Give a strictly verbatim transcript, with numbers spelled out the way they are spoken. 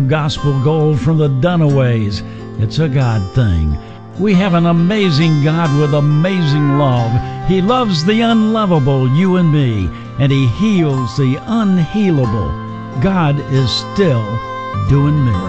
Gospel gold from the Dunaways. It's a God thing. We have an amazing God with amazing love. He loves the unlovable, you and me, and He heals the unhealable. God is still doing miracles.